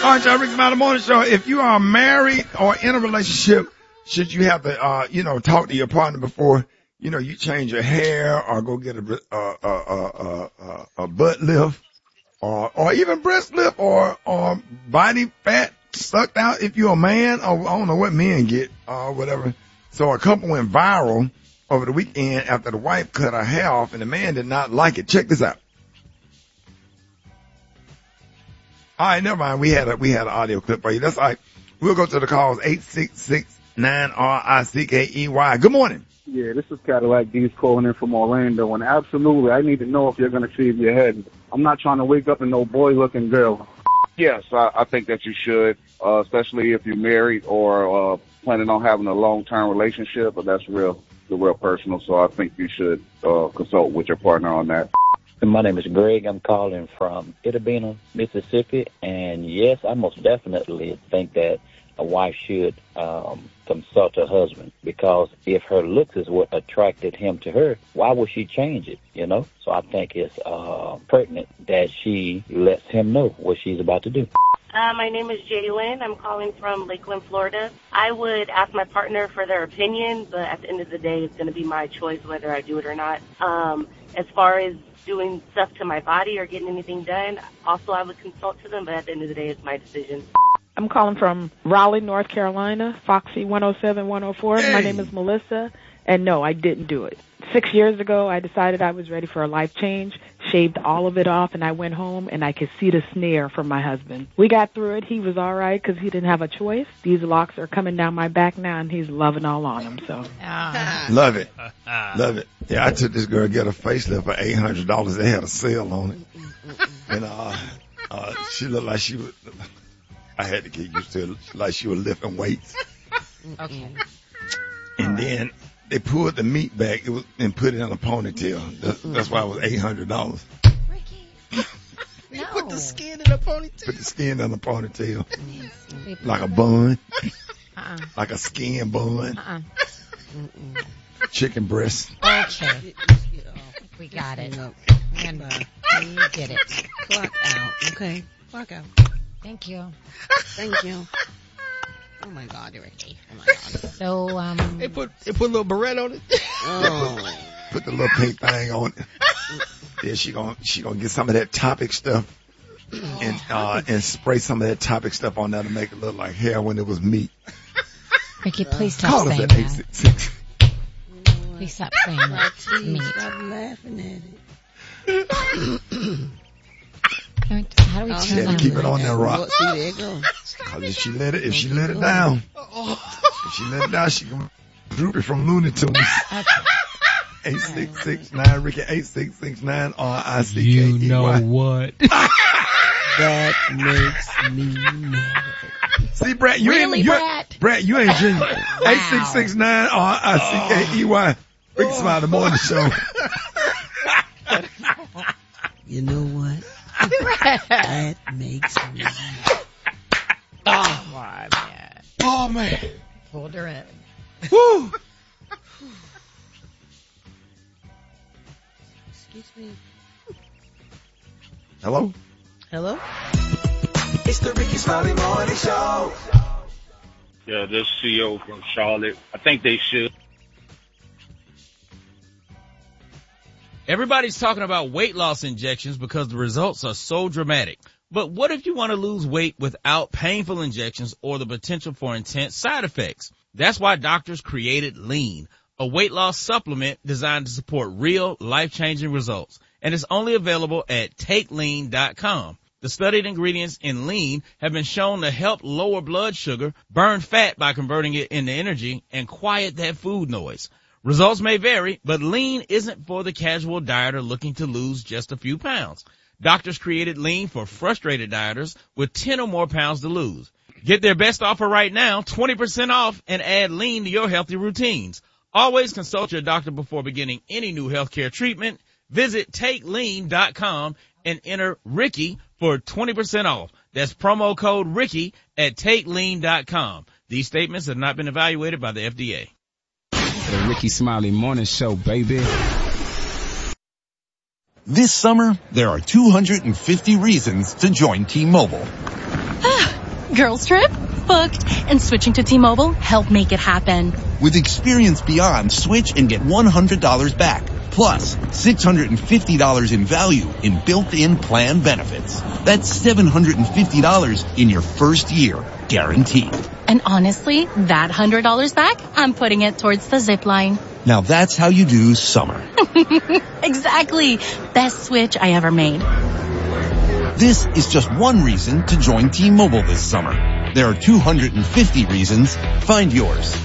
right, y'all, Ricky Smiley Morning Show. If you are married or in a relationship, should you have to, talk to your partner before, you change your hair or go get a butt lift or even breast lift or body fat sucked out if you're a man, or I don't know what men get or whatever. So a couple went viral over the weekend after the wife cut her hair off and the man did not like it. Check this out. All right, never mind. We had an audio clip for you. That's all right. We'll go to the calls. 866-9-RICKEY. Good morning. Yeah, this is Cadillac D's calling in from Orlando, and absolutely, I need to know if you're going to shave your head. I'm not trying to wake up in no boy-looking girl. Yes, I think that you should, especially if you're married or planning on having a long-term relationship, but that's real personal, so I think you should consult with your partner on that. My name is Greg. I'm calling from Itabena, Mississippi, and yes, I most definitely think that a wife should consult her husband, because if her looks is what attracted him to her, why would she change it, So I think it's pertinent that she lets him know what she's about to do. My name is Jalen. I'm calling from Lakeland, Florida. I would ask my partner for their opinion, but at the end of the day, it's going to be my choice whether I do it or not. As far as doing stuff to my body or getting anything done, also I would consult to them, but at the end of the day, it's my decision. I'm calling from Raleigh, North Carolina, Foxy 107, 104. Hey. My name is Melissa, and no, I didn't do it. 6 years ago, I decided I was ready for a life change, shaved all of it off, and I went home, and I could see the sneer from my husband. We got through it. He was all right because he didn't have a choice. These locks are coming down my back now, and he's loving all on them. So, Love it. Love it. Yeah, I took this girl to get a facelift for $800. They had a sale on it. And she looked like she was, I had to get used to it, like she was lifting weights. Okay. And then they pulled the meat back and put it in a ponytail. That's why it was $800. Ricky. You put the skin in a ponytail? Put the skin in a ponytail. Like a bun. Like a skin bun. Chicken breast. Okay. We got it. And you get it. Clock out. Okay. Clock out. Thank you. Thank you. Oh my God, Ricky. Oh my God. So, They put a little beret on it. Oh. Put the little pink thing on it. Then she gonna get some of that Topic stuff and spray some of that Topic stuff on there to make it look like hair when it was meat. Ricky, please stop Call saying us at that. 866. Please stop saying that. Meat. Stop laughing at it. How do we She turn had to keep it on that rock. See, there it goes. Cause if she let it down, she can droop it from Looney Tunes. 866-9-RICKY, 866-9-RICKEY. You know what? That makes me mad. See, Brett, you ain't genuine. 866-9-RICKEY. Ricky Smiley Morning Show. You know what? That makes me mad. Oh, my man. Oh, man. Pulled her in. Woo. Excuse me. Hello? Hello? It's the Ricky Smiley Morning Show. Yeah, this CEO from Charlotte. I think they should. Everybody's talking about weight loss injections because the results are so dramatic. But what if you want to lose weight without painful injections or the potential for intense side effects? That's why doctors created Lean, a weight loss supplement designed to support real life-changing results. And it's only available at TakeLean.com. The studied ingredients in Lean have been shown to help lower blood sugar, burn fat by converting it into energy, and quiet that food noise. Results may vary, but Lean isn't for the casual dieter looking to lose just a few pounds. Doctors created Lean for frustrated dieters with 10 or more pounds to lose. Get their best offer right now, 20% off, and add Lean to your healthy routines. Always consult your doctor before beginning any new healthcare treatment. Visit TakeLean.com and enter Ricky for 20% off. That's promo code Ricky at TakeLean.com. These statements have not been evaluated by the FDA. The Ricky Smiley Morning Show, baby. This summer, there are 250 reasons to join T-Mobile. Girls trip? Booked. And switching to T-Mobile helped make it happen. With Experience Beyond, switch and get $100 back. Plus, $650 in value in built-in plan benefits. That's $750 in your first year, guaranteed. And honestly, that $100 back, I'm putting it towards the zip line. Now that's how you do summer. Exactly. Best switch I ever made. This is just one reason to join T-Mobile this summer. There are 250 reasons. Find yours.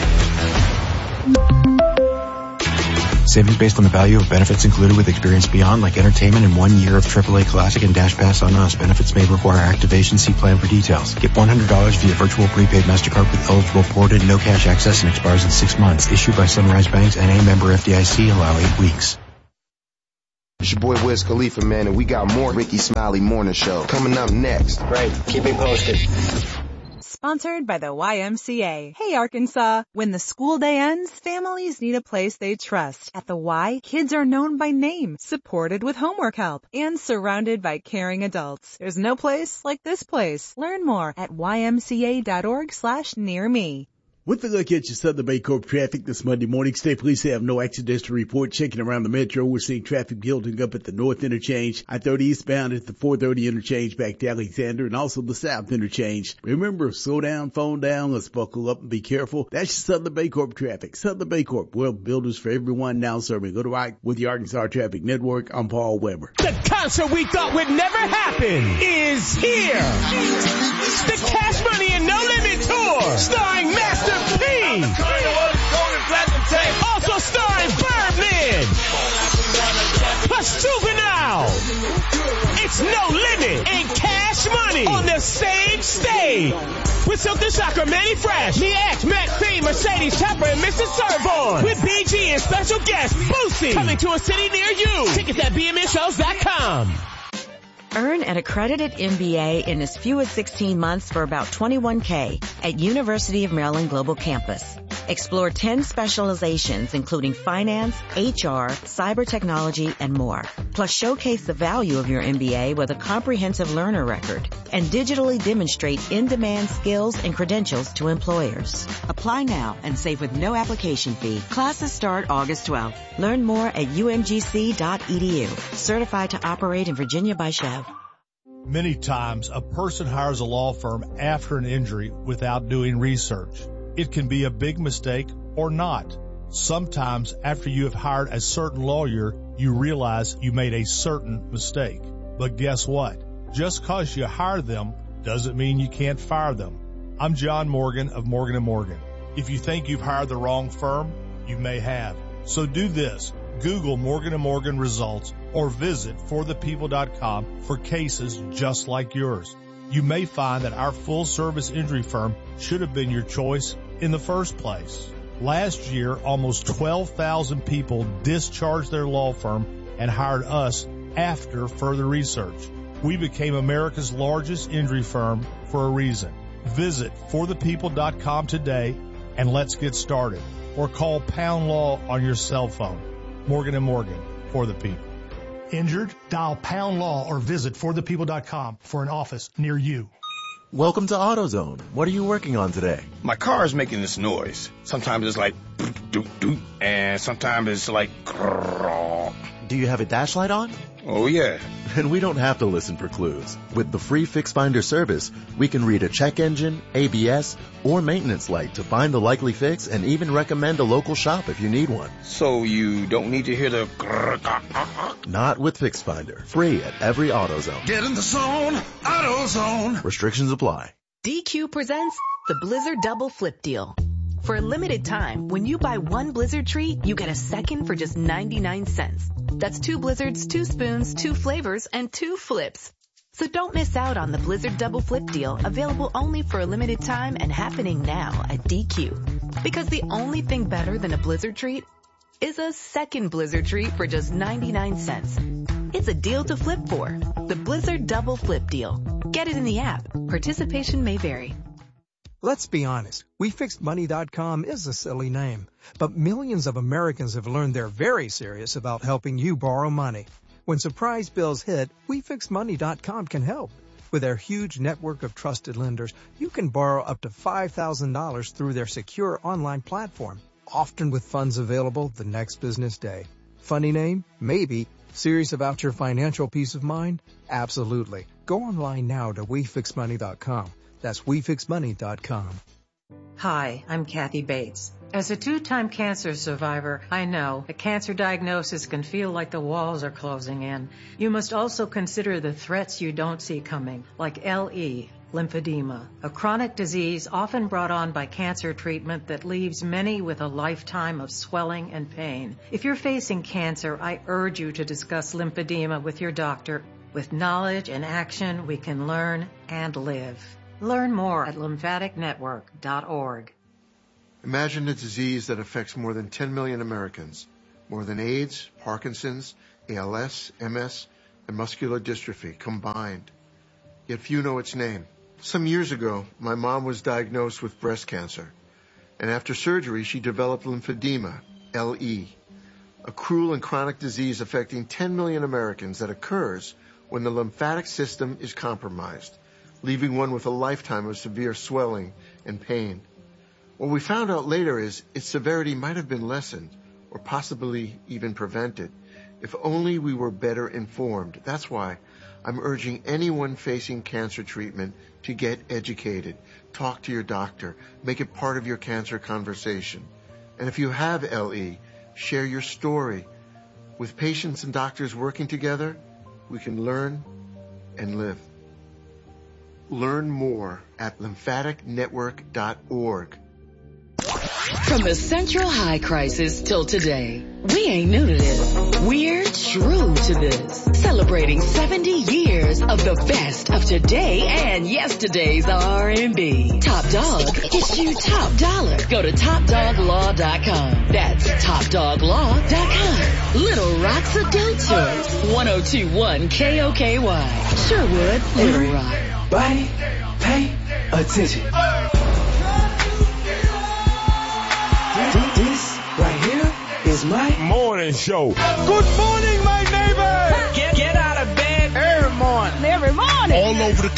Savings based on the value of benefits included with Experience Beyond, like entertainment and 1 year of AAA Classic and Dash Pass on Us. Benefits may require activation. See plan for details. Get $100 via virtual prepaid MasterCard with eligible ported, no cash access, and expires in 6 months. Issued by Sunrise Banks and a member FDIC. Allow 8 weeks. It's your boy Wiz Khalifa, man, and we got more Ricky Smiley Morning Show coming up next. Right, keep it posted. Sponsored by the YMCA. Hey, Arkansas. When the school day ends, families need a place they trust. At the Y, kids are known by name, supported with homework help, and surrounded by caring adults. There's no place like this place. Learn more at ymca.org/nearme. With a look at your Southern Baycorp traffic this Monday morning, state police have no accidents to report. Checking around the metro, we're seeing traffic building up at the north interchange, I-30 eastbound at the 430 interchange back to Alexander, and also the south interchange. Remember, slow down, phone down, let's buckle up and be careful. That's your Southern Baycorp traffic. Southern Baycorp, world builders for everyone, now serving. Go to right with the Arkansas Traffic Network. I'm Paul Weber. The concert we thought would never happen is here. The Cash Money and No Limit Tour, starring Master P. Also starring Birdman. Plus Juvenile. It's No Limit and Cash Money on the same stage. With Silk Shocker, Manny Fresh, Me X, Matt Cream, Mercedes Chopper, and Mr. Servon. With BG and special guest Boosie. Coming to a city near you. Tickets at bmshows.com. Earn an accredited MBA in as few as 16 months for about $21K at University of Maryland Global Campus. Explore 10 specializations including finance, HR, cyber technology, and more. Plus showcase the value of your MBA with a comprehensive learner record and digitally demonstrate in-demand skills and credentials to employers. Apply now and save with no application fee. Classes start August 12th. Learn more at umgc.edu. Certified to operate in Virginia by Chev. Many times, a person hires a law firm after an injury without doing research. It can be a big mistake or not. Sometimes, after you have hired a certain lawyer, you realize you made a certain mistake. But guess what? Just because you hire them doesn't mean you can't fire them. I'm John Morgan of Morgan & Morgan. If you think you've hired the wrong firm, you may have. So do this. Google Morgan & Morgan results or visit forthepeople.com for cases just like yours. You may find that our full-service injury firm should have been your choice in the first place. Last year, almost 12,000 people discharged their law firm and hired us after further research. We became America's largest injury firm for a reason. Visit forthepeople.com today and let's get started. Or call Pound Law on your cell phone. Morgan & Morgan, for the people. Injured? Dial Pound Law or visit forthepeople.com for an office near you. Welcome to AutoZone. What are you working on today? My car is making this noise. Sometimes it's like doot doot, and sometimes it's like grrr. Do you have a dash light on? Oh yeah. And we don't have to listen for clues. With the free Fix Finder service, we can read a check engine, ABS, or maintenance light to find the likely fix and even recommend a local shop if you need one. So you don't need to hear the grrr. Not with Fix Finder. Free at every AutoZone. Get in the zone, AutoZone. Restrictions apply. DQ presents the Blizzard Double Flip Deal. For a limited time, when you buy one Blizzard treat, you get a second for just 99 cents. That's 2 Blizzards, 2 spoons, 2 flavors, and 2 flips. So don't miss out on the Blizzard Double Flip Deal, available only for a limited time and happening now at DQ. Because the only thing better than a Blizzard treat is a second Blizzard treat for just 99 cents. It's a deal to flip for. The Blizzard Double Flip Deal. Get it in the app. Participation may vary. Let's be honest, WeFixedMoney.com is a silly name, but millions of Americans have learned they're very serious about helping you borrow money. When surprise bills hit, WeFixedMoney.com can help. With their huge network of trusted lenders, you can borrow up to $5,000 through their secure online platform, often with funds available the next business day. Funny name? Maybe. Serious about your financial peace of mind? Absolutely. Go online now to WeFixMoney.com. That's WeFixMoney.com. Hi, I'm Kathy Bates. As a 2-time cancer survivor, I know a cancer diagnosis can feel like the walls are closing in. You must also consider the threats you don't see coming, like LE, lymphedema, a chronic disease often brought on by cancer treatment that leaves many with a lifetime of swelling and pain. If you're facing cancer, I urge you to discuss lymphedema with your doctor. With knowledge and action, we can learn and live. Learn more at lymphaticnetwork.org. Imagine a disease that affects more than 10 million Americans, more than AIDS, Parkinson's, ALS, MS, and muscular dystrophy combined. Yet few know its name. Some years ago, my mom was diagnosed with breast cancer, and after surgery, she developed lymphedema, LE, a cruel and chronic disease affecting 10 million Americans that occurs when the lymphatic system is compromised, leaving one with a lifetime of severe swelling and pain. What we found out later is its severity might have been lessened or possibly even prevented if only we were better informed. That's why I'm urging anyone facing cancer treatment to get educated. Talk to your doctor. Make it part of your cancer conversation. And if you have LE, share your story. With patients and doctors working together, we can learn and live. Learn more at lymphaticnetwork.org. From the Central High crisis till today, we ain't new to this. We're true to this. Celebrating 70 years of the best of today and yesterday's R&B. Top Dog gets you top dollar. Go to TopDogLaw.com. That's TopDogLaw.com. Little Rock's Adult Choice. 1021 KOKY. Sherwood, Little Rock. Body, pay attention. This right here is my morning show. Good morning, my neighbor. Get out of bed every morning. Every morning. All over the